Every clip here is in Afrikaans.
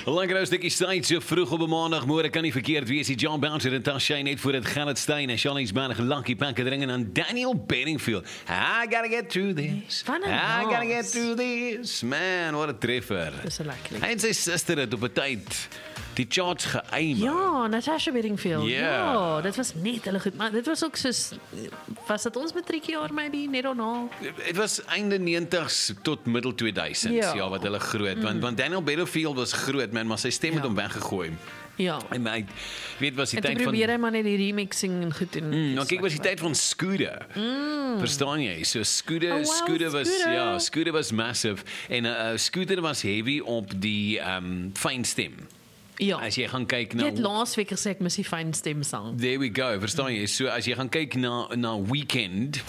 Lekker ou stukkie tyd so vroeg op 'n maandagmôre kan nie verkeerd wees. Die John Bouncer en Tasha net voor dit Gerrit Stein en Shanice Berg Lucky Packer dringen aan Daniel Bedingfield. I gotta get through this. Van 'n I gotta naas. get through this. Man, what a treffer. Dis 'n lekker. Hy en sy suster het op 'n tyd die charts geëim. Ja, Natasha Bedingfield. Ja. Ja, dit was net hulle goed, maar dit was ook soos was dit ons matriekjaar maybe net daarna. Dit was einde 90s tot middel 2000s, ja, wat hulle groot. Want Daniel Bedingfield was groot, man, maar sy stem het hom weggegooi. Ja. En my weet was die En toe tyd van probeer hy maar net die remixing en goed doen. nou kyk was die tyd van Scooter. Verstaan jy? So Scooter, Oh, wow, Scooter was Scooter. ja, Scooter was massive en Scooter was heavy op die fyn stem. Ja. As jy gaan kyk Jy na het laasweek gesê ek mis die fyn stem sang. There we go. Verstaan jy? So as jy gaan kyk na Weekend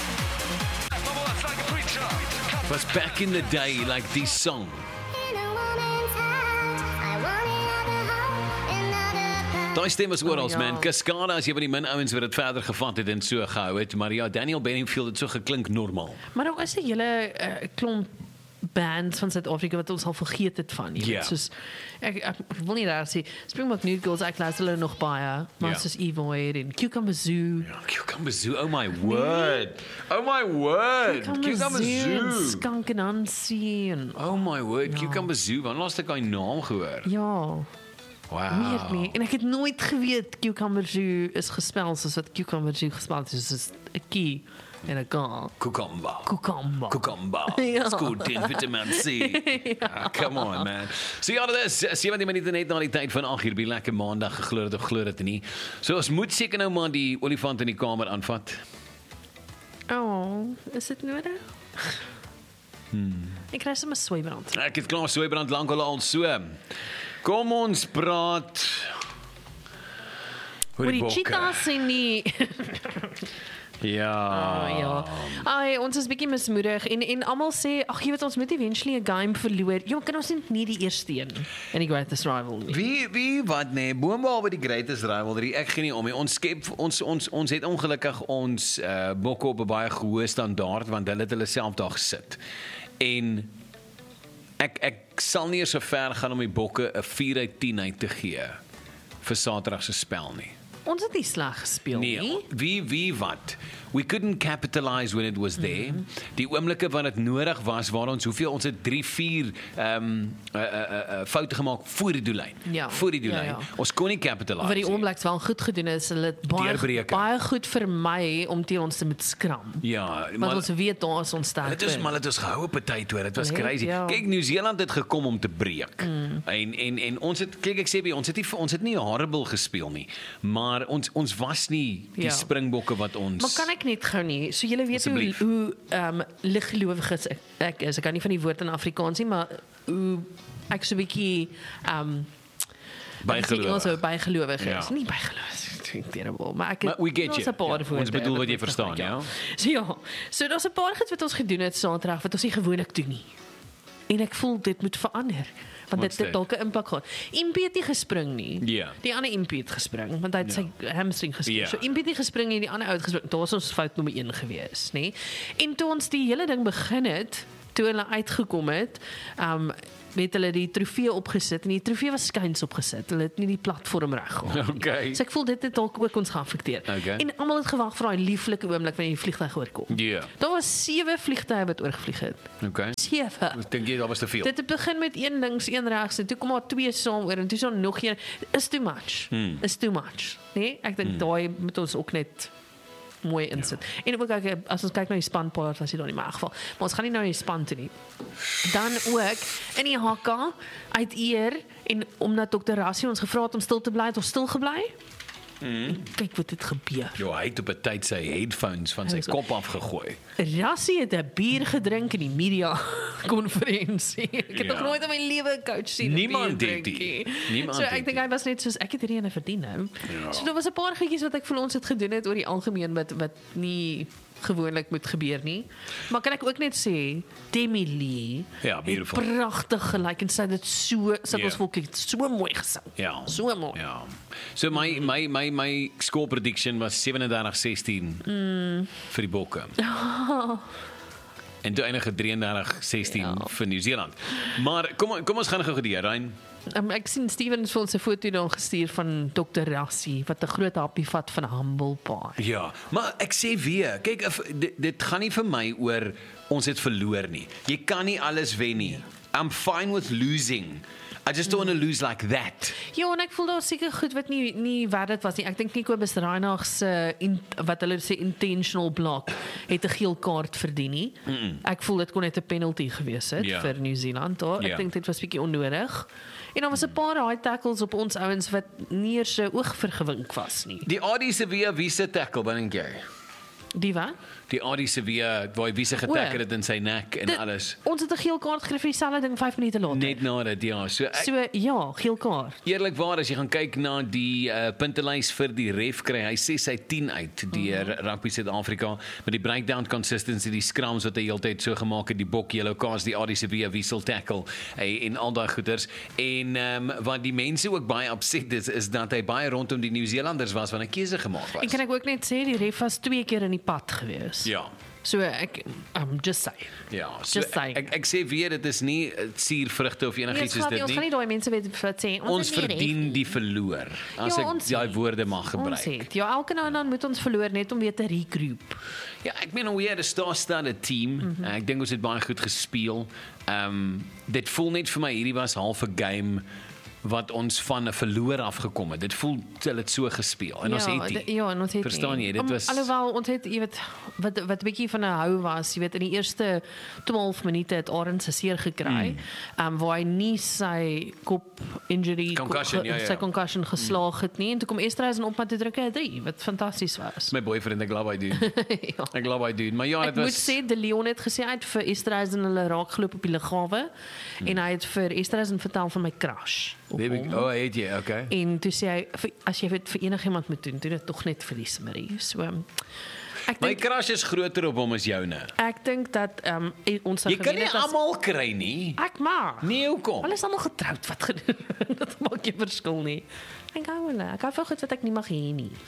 was back in the day like this song. Daai stem was oral, ja. man. Cascada as jy van die min ouens wat dit verder gevat het en so gehou het, maar ja, Daniel Bedingfield het so geklink normaal. Maar daar is 'n hele klomp bands van Suid-Afrika wat ons al vergeet het van. Jy weet, Ja. soos ek wil nie daar sê Springbok New Girls, ek luister hulle nog baie, maar Ja. soos Evoid en Cucumber Zoo. Ja, Cucumber Zoo, oh my word. Oh my word. Cucumber en Zoo. Skunk en Nancy en Oh my word, Cucumber Zoo. Wanneer laas ek daai naam gehoor? ja, meer Wow. nie. En ek het nooit geweet Cucumber Zoo is gespel soos wat Cucumber Zoo gespel is, soos 'n key en 'n K. Cucumber. Cucumber. Cucumber. Ja. It's good in vitamin C. Come on, man. So ja, dit is 17 minute net na die tyd van 8 uur, by lekker maandag, geglo het of glo dit nie. So ons moet seker nou maar die olifant in die kamer aanvat. Oh, is dit nodig? Ek kry sommer swybrand. Ek het klaar soebrand lank al so. Kom ons praat Oor die cheetahs en die Ja. ja. Ai, ons is bietjie mismoedig en almal sê ag jy weet ons moet eventually 'n game verloor. Ja, kan ons nie die eerste een in die Greatest Rival nie. Wie wat nee, boonbehalwe die Greatest Rivalry, ek gee nie om nie. Ons skep ons het ongelukkig ons bokke op 'n baie hoë standaard want hulle het hulle self daar gesit. En ek sal nie so ver gaan om die bokke 'n 4 uit 10 uit te gee vir Saterdag se spel nie. Ons het nie sleg gespeel nie. Nee, wie wat? We couldn't capitalize when it was there. Die oomblikke wat dit nodig was waar ons ons het 3-4 foute gemaak voor die doellyn. Ja, Voor die doellyn. ja. Ons kon nie capitalize. Wat die nie. All Blacks wel goed gedoen is, hulle het Deurbreke. baie goed vermy om teen ons te moet skram. Ja, Want maar ons weet daar is ons sterk. dit is maar dit is gehou op 'n tyd hoor. Dit was Nee, crazy. ja. Kyk, Nieu-Seeland het gekom om te breek. En ons het kyk ek sê by ons het nie horrible gespeel nie, maar ons was nie die Ja. Springbokke wat ons Maar kan ek net gou nie, so julle weet Asseblief. hoe liggelowig is ek is. Ek kan nie van die woord in Afrikaans nie, maar hoe ek so 'n bietjie bygelowig. Ons bygelowig Ja. is. Nie bygelowig, ek dink terrible, maar ek Maar we get daar's you. 'n paar Ja, woorde ons bedoel wat jy ek verstaan, gebruik, ja. So ja, so daar's 'n paar goed wat ons gedoen het Saterdag wat ons nie gewoonlik doen nie. En ek voel dit moet verander. Want Wat's dit het dalk 'n impak gehad. Impie het nie gespring nie. Ja. Die ander Impie het gespring want hy het sy hamstring gespring. Ja. So Impie het nie gespring en die ander ou het gespring. Daar was ons fout nommer 1 gewees, nê? En toe ons die hele ding begin het, toe hulle uitgekom het, het hulle die trofee opgesit en die trofee was skuins opgesit. Hulle het nie die platform reg gehad. Okay. So ek voel dit het dalk ook ons geaffekteer. Okay. En almal het gewag vir daai lieflike oomblik wanneer die vliegtuig oorkom. Ja. Daar was 7 vliegtuie wat oorgevlieg het. Okay. 7. Ek dink jy dat was te veel. Dit het begin met een links, een regs en toe kom daar 2 saam oor en toe is daar nog een. Is too much. Is too much. Nee, ek dink daai moet ons ook net mooi insit. En ook kyk as ons kyk na die spanpaart as jy daar nie maar geval. Maar ons gaan nie nou die span toe nie. Dan ook in die HK uit eer en omdat Dr. Rassie ons gevra het om stil te bly, het ons stil gebly. Kyk wat het gebeur. Jo, hy het op 'n tyd sy headphones van sy kop afgegooi. Rassie het 'n bier gedrink in die media konferensie. Ek het nog nooit in my lewe 'n coach sien Niemand bier het drink die. nie. Niemand So het ek dink die. hy was net soos ek het hierdie ene verdien nou. Ja. So daar was 'n paar goedjies wat ek voel ons het gedoen het oor die algemeen wat nie gewoonlik moet gebeur nie. Maar kan ek ook net sê Demi Lee Ja, beautiful. het pragtig gelyk en sy het dit so Ja. ons volk het so mooi gesing. Ja. So mooi. Ja. So my score prediction was 37-16 vir die Bokke. En toe eindige 33-16 Ja. vir Nieu-Seeland. Maar kom ons gaan gou gedeur, Rein. Ek sien Steven het vir ons 'n foto dan gestuur van Dr. Rassie wat 'n groot happie vat van 'n humble pie. Ja, maar ek sê weer, kyk, dit gaan nie vir my oor ons het verloor nie. Jy kan nie alles wen nie. I'm fine with losing. I just don't want to lose like that. Ja, en ek voel daar seker goed wat nie werd dit was nie. Ek dink nie Kobus Reinagh se wat hulle sê intentional block het 'n geel kaart verdien nie. Ek voel dit kon net 'n penalty gewees het vir New Zealand. Ek dink dit was bietjie onnodig. En daar was 'n paar high tackles op ons ouens wat nie eers oog vergewink was nie. Die Adi Sevilla wiese tackle, dink jy? Die wat? Die Adi Sevilla waar hy wiese getackle het in sy nek en alles. Ons het 'n geel kaart gekry vir dieselfde ding 5 minute later. Net na dit, ja. So ja, geel kaart. Eerlikwaar as jy gaan kyk na die puntelys vir die ref kry, hy sê sy 10 uit deur Rugby Suid-Afrika met die breakdown consistency, die scrums wat hy heeltyd so gemaak het, die bok yellow cards, die Adi Sevilla wissel tackle en al daai goeders. En wat die mense ook baie upset is dat hy baie rondom die Nieu-Seelanders was wat 'n keuse gemaak was. En kan ek ook net sê die ref was 2 keer in die pad gewees. Ja. So ek just say. Ja, so Just say. ek sê weer dit is nie suurvrugte of enigiets soos dit Ons gaan nie. nie daai mense weet wat sê. Ons verdien die verloor. As ek daai woorde mag gebruik. Ja, elke nou en dan moet ons verloor net om weer te regroup. Ja, ek meen we had a star-studded team. Ek dink ons het baie goed gespeel. Dit voel net vir my hierdie was half 'n game wat ons van 'n verloor afgekom het. Dit voel hulle het so gespeel en ons het nie. Ja, en ons het Verstaan jy, dit was alhoewel ons het jy weet wat bietjie van 'n hou was, jy weet in die eerste 12 minute het Arend se seer gekry. Waar hy nie sy kop injury sy concussion geslaag het nie en toe kom Esterhuizen op met 'n drukke 3 wat fantasties was. My boyfriend, ek glo hy doen. Ja. Ek glo hy doen. Maar ja, dit was Ek moet sê De Leon het gesê hy het vir Esterhuizen hulle raak geloop op die liggawe en hy het vir Esterhuizen vertel van my crush. Oh, het jy, okay. En toe sê hy as jy dit vir enigiemand moet doen dit tog net vir die Smurrie. So my crush is groter op hom as joune. Ek dink dat ons jy kan nie almal kry nie. Ek maar. Nee, hoekom? Hulle is almal getroud wat gedoen. Dit maak nie verskil nie. Ek hou van goed wat ek nie mag hê nie.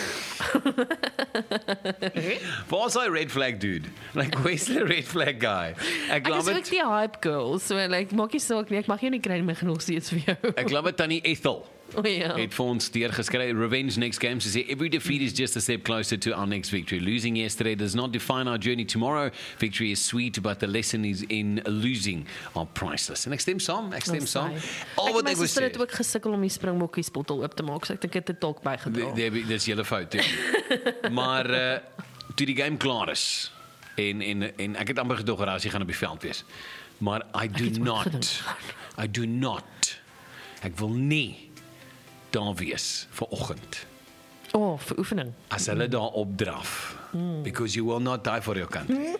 What's a red flag dude? Like, where's the red flag guy? Ek is ook die hype girl, so like, maak nie saak nie, ek mag jou nie kry nie, my genoeg steeds vir jou. Ek glo Tannie Ethel het vir ons deurgeskryf, revenge next game, to say every defeat is just a step closer to our next victory. Losing yesterday does not define our journey tomorrow. Victory is sweet, but the lesson is in losing are priceless. En ek stem saam. Al wat ek wou sê. Ek het ook gesukkel om die Springbokkies bottel oop te maak, so ek dink dit het dalk bygedra. Dis julle fout, ja. Maar toe die game klaar is en ek het amper gedog Rassie gaan op die veld wees. Maar I do not. Ek wil nie daar wees vir oggend. Vir oefening. As hulle daar opdraf. Because you will not die for your country.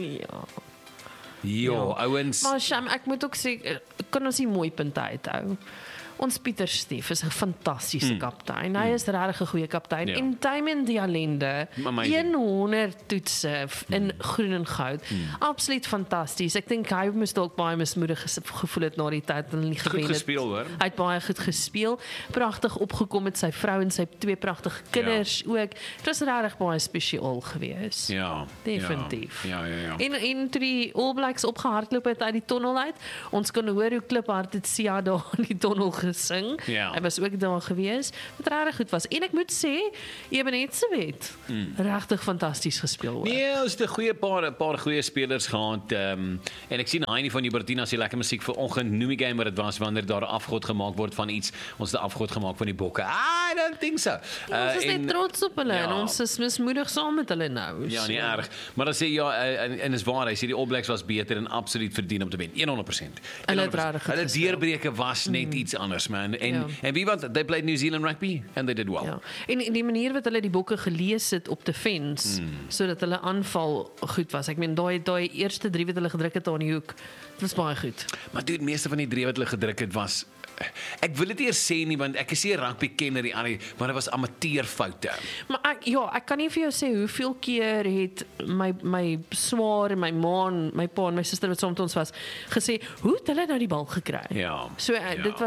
Ja, ouens. Maar Sham, ek moet ook sê, kan ons nie mooi punte uithou. Ons Pieter Steef is 'n fantastiese kaptein. Hy is regtig 'n goeie kaptein. Ja. En Taimen Dialende, 100 toetse in groen en goud. Absoluut fantasties. Ek dink hy moes dalk baie mismoedig gevoel het na die tyd en nie gewen het. Goed gespeel, hoor. Hy het baie goed gespeel. Pragtig opgekom met sy vrou en sy 2 pragtige kinders ook. Dit was regtig baie spesiaal geweest. Ja. Definitief. Ja. En toe die All Blacks opgehardloop het uit die tonnel uit, ons kon hoor hoe kliphard het Sia daar in die tonnel gesing. Ja. Hy was ook daar gewees. Wat regtig goed was. En ek moet sê, Ebenetsewet, regtig fantasties gespeel hoor. Nee, ons het 'n goeie paar goeie spelers gehad. En ek sien Heinie van Jubertina sê lekker musiek vir oggend. Noemie game wat dit was wanneer daar 'n afgod gemaak word van iets. Ons het 'n afgod gemaak van die bokke. I don't think so. Ons is net trots op hulle en ons is mismoedig saam met hulle nou. Ja, nie erg. Maar dan sê ja, en is waar, hy sê die All Blacks was beter en absoluut verdien om te wen. 100%. Hulle het regtig Hulle deurbreke was net iets anders, man. En wie wat, they played New Zealand rugby and they did well. Ja. En die manier wat hulle die bokke gelees het op defense, sodat hulle aanval goed was. Ek meen daai eerste 3 wat hulle gedruk het aan die hoek, dit was baie goed. Maar die meeste van die 3 wat hulle gedruk het was, ek wil dit eers sê nie want ek is nie 'n rugby kenner die ander, maar dit was amateurfoute. Maar ek kan nie vir jou sê hoeveel keer het my swaar en my ma en my pa en my suster wat saam met ons was gesê, hoe het hulle nou die bal gekry? Ja. So dit was regtig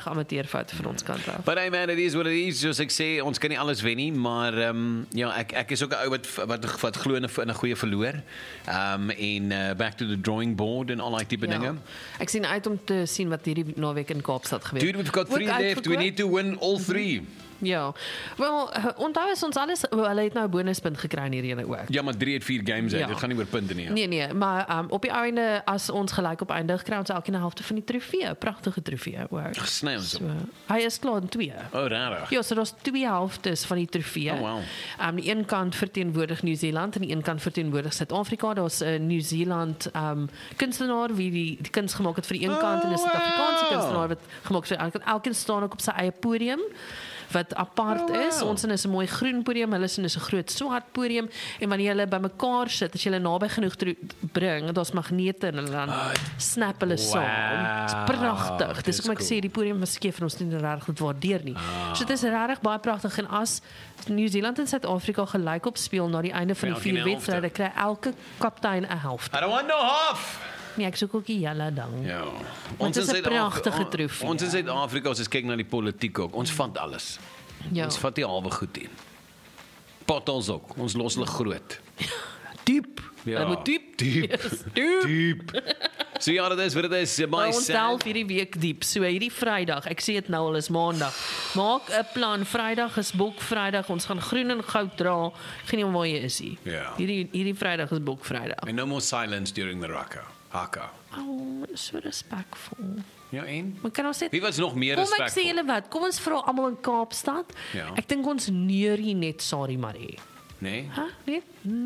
amateurfoute vir ons kant af. But hey man, it is what it is. Soos ek sê, ons kan nie alles wen nie, maar ja, ek is ook 'n ou wat glo in 'n goeie verloor. En back to the drawing board en al daai tipe dinge. Ek sien uit om te sien wat hierdie naweek in Kaapstad gebeur. Dude, we've got 3 left. We need to win all 3. Ja. Wel, onthou is ons alles, hulle het nou 'n bonuspunt gekry in hierdie ene ook. Ja, maar 3 het 4 games uit. Ja. Dit gaan nie oor punte nie. Nee, maar op die einde as ons gelyk op eindig, kry ons elkeen 'n helfte van die trofee, pragtige trofee ook. Gesny ons op. Hy is klaar in 2. Oh, rarig. Ja, so daar's 2 helftes van die trofee. Oh, wow. Die een kant verteenwoordig Nieu-Seeland en die een kant verteenwoordig Suid-Afrika. Daar's 'n Nieu-Seeland kunstenaar wie die kuns gemaak het vir die een kant en 'n Suid-Afrikaanse kunstenaar wat gemaak het vir die ander kant. Elkeen staan ook op sy eie podium wat apart is. Ons is 'n mooi groen podium, hulle is 'n groot swart podium en wanneer hulle bymekaar sit, as jy hulle naby genoeg bring, daar's magnete en hulle dan snap hulle saam. Dit's pragtig. Dis hoekom ek sê die podium was skeef en ons nie regtig goed waardeer nie. So dit is regtig baie pragtig en as Nieu-Seeland en Suid-Afrika gelyk op speel na die einde van die 4 wedstryde, kry elke kaptein 'n helfte. I don't want no half. Nee, ek soek ook die jelle dan. Ja. Ons is 'n pragtige trofee. Ons in Suid-Afrika, as ons kyk na die politiek ook, ons vat alles. Ja. Ons vat die halwe goed in. Potholes ook, ons los hulle groot. Diep. Ja. Hulle moet diep. Diep. So ja, dit is wat dit is. Maar ons delf hierdie week diep. So hierdie Vrydag, ek sê dit nou al is Maandag. Maak 'n plan. Vrydag is Bokvrydag. Ons gaan groen en goud dra. Geen idee waar jy is nie. Ja. Hierdie Vrydag is Bokvrydag. And no more silence during the haka. Oh, so respectful. Ja, en? Maar kan ons net Wie was nog meer Kom ek sê respectful? julle wat? Kom ons vra almal in Kaapstad. Ja. Ek dink ons neer hier net Sari Marie. Nee? Hæ? Nee?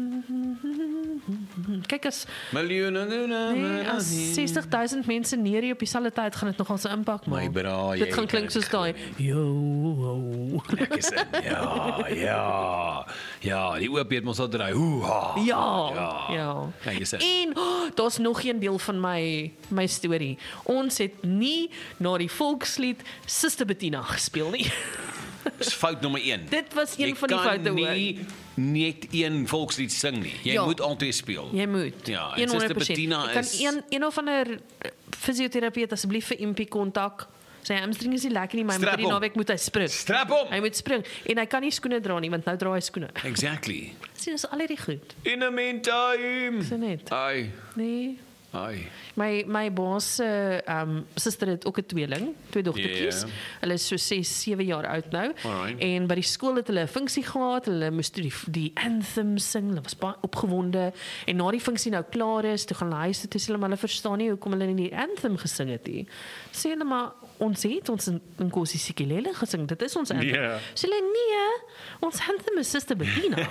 Kyk as Miljoene. Nee, as 60,000 mense neer hier op dieselfde tyd gaan dit nogal 'n impak maak. My bra, Dit gaan klink soos daai. Yo. Ek is in. Ja, die oop het ons al draai. Ja. Kyk eens in. En daar's nog een deel van my storie. Ons het nie na die volkslied Suster Bettina gespeel nie. Dis fout nommer 1. Dit was een van die foute Jy hoor. kan nie net een volkslied sing nie. Jy moet altyd speel. Jy moet. Ja, en Suster 100%. Bettina Ek kan is een of ander fisioterapeut asseblief vir MP kontak. Sy hamstring is nie lekker nie, maar Strap die hom. naweek moet hy spring. Strap hom. Hy moet spring en hy kan nie skoene dra nie want nou dra hy skoene. Exactly. Sien, dis al hierdie goed. In the meantime. Dis net. Ai. Nee. Ai. My baas se suster het ook 'n tweeling, 2 dogtertjies. Ja. Hulle is so 6, 7 jaar oud nou. Alright. En by die skool het hulle 'n funksie gehad. Hulle moes die anthem sing. Hulle was baie opgewonde. En na die funksie nou klaar is, toe gaan hulle huis toe, toe sê hulle maar hulle verstaan nie hoekom hulle nie die anthem gesing het nie. Sê hulle maar ons het ons in Nkosi Sikelel gesing. Dit is ons anthem. Ja. Sê hulle nee, ons anthem is Suster Bettina.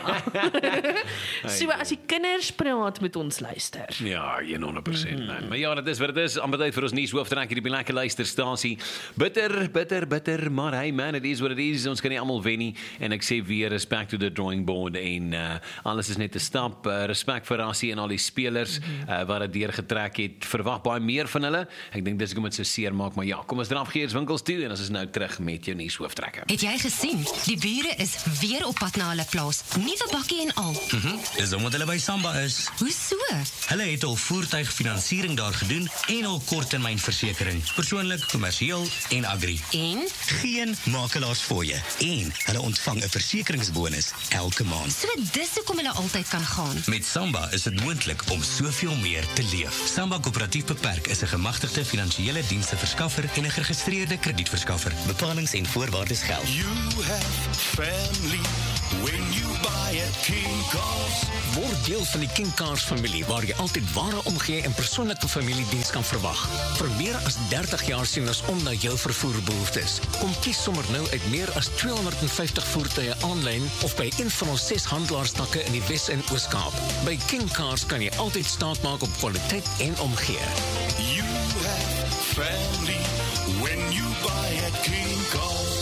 So as die kinders praat met ons luister. Ja, 100%. Man. Maar ja, dit is wat dit is. Amper tyd vir ons nuushooftrek hier op die lekker luisterstasie. Bitter, maar hey man, it is what it is. Ons kan nie almal wen nie en ek sê weer respect to the drawing board en alles is net 'n stap. Respek vir Rassie en al die spelers wat dit deurgetrek het. Verwag baie meer van hulle. Ek dink dis hoekom dit so seer maak, maar ja, kom ons draf geers winkels toe en ons is nou terug met jou nuushoofrekke. Het jy gesien? Die bure is weer op pad na hulle plaas. Nuwe bakkie en al. Dis omdat hulle by Samba is. Hoe so? Hulle het al voertuigfinansiering daar gedoen en al korttermynversekering. Persoonlik, kommersieel en agri. En? Geen makelaars vir jou. En hulle ontvang 'n versekeringsbonus elke maand. So dis hoekom hulle altyd kan gaan. Met Samba is dit moontlik om soveel meer te leef. Samba Koöperatief Beperk is 'n gemagtigde finansiële diensteverskaffer en 'n geregistreerde kredietverskaffer. Bepalings en voorwaardes geld. You have family when you buy a King Cars. Word deel van die King Cars familie waar jy altyd ware omgee en persoonlike familiediens kan verwag. Vir meer as 30 jaar sien ons om na jou vervoerbehoeftes. Kom kies sommer nou uit meer as 250 voertuie aanlyn of by een van ons 6 handelaarstakke in die Wes- en Oos-Kaap. By King Cars kan jy altyd staat maak op kwaliteit en omgee. You have family when you buy a King Cars. By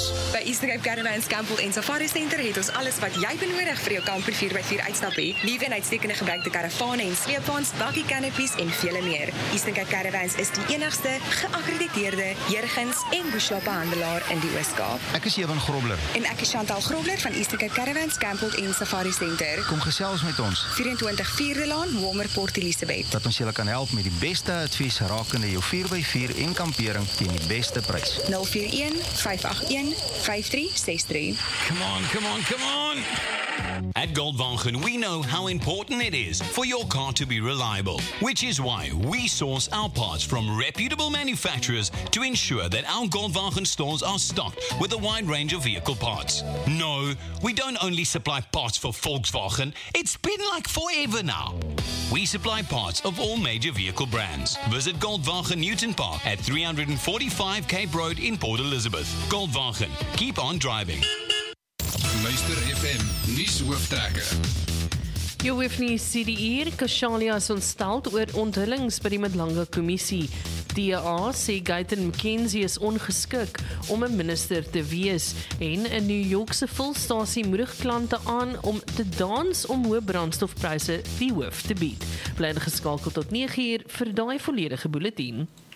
Eastern Cape Caravans, Campbell en Safari Center het ons alles wat jy benodig vir jou kamper 4x4 uitstappie. Liewe en uitstekende gebruikte karavane en sleepwaens, bakkie canopies en vele meer. Eastern Cape Caravans is die enigste geakkrediteerde jurgens en bushloopbehandelaar in die Oos-Kaap. Ek is Ewan Grobler. En ek is Chantal Grobler van Eastern Cape Caravans, Campbell en Safari Center. Kom gesels met ons. 24 Vierde Laan, Walmer, Port Elizabeth. Dat ons julle kan help met die beste advies rakende jou 4x4 en kampering teen die beste prys. 041 581 5363. Come on, come on, come on! At Goldwagen, we know how important it is for your car to be reliable, which is why we source our parts from reputable manufacturers to ensure that our Goldwagen stores are stocked with a wide range of vehicle parts. No, we don't only supply parts for Volkswagen, it's been like forever now. We supply parts of all major vehicle brands. Visit Goldwagen Newton Park at 345 Cape Road in Port Elizabeth. Goldwagen, keep on driving. Luister FM, nuus hooftrekker. Jou hoef nie sê die hier, Kashalia is ontsteld oor onthullings by die Madlanga Kommissie. DA sê Gayton McKenzie is ongeskik om 'n minister te wees en 'n New Yorkse volstasie moedig klante aan om te dans om hoë brandstofpryse die hoof te bied. Bly geskakel tot 9uur vir daai volledige bulletin.